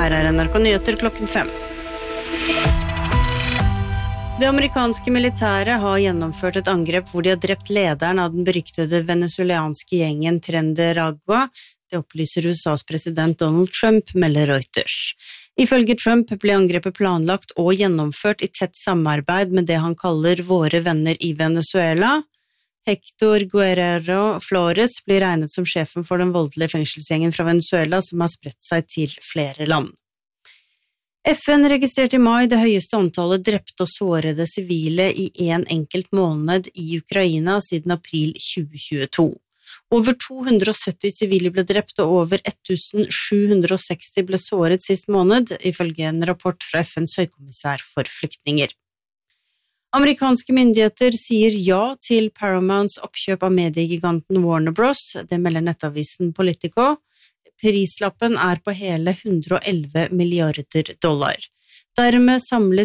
Her NRK Nyheter klokken 5. Det amerikanske militæret har gjennomført et angrep hvor de har drept lederen av den beryktede venezuelanske gjengen Tren de Aragua. Det opplyser USAs president Donald Trump, melder Reuters. Ifølge Trump ble angrepet planlagt og gjennomført i tett samarbeid med det han kaller våre venner i Venezuela. Hector Guerrero Flores blir regnet som sjefen for den voldelige fengselsgjengen fra Venezuela som har spredt seg til flere land. FN registrerte i mai det høyeste antallet drepte og sårede sivile i en enkelt måned i Ukraina siden april 2022. Over 270 sivile ble drept og over 1760 ble såret sist måned, ifølge en rapport fra FNs høykommissær for flyktninger. Amerikanske myndigheter sier ja til Paramounts oppkjøp av mediegiganten Warner Bros. Det melder nettavisen Politico. Prislappen på hele $111 milliarder. Dermed samles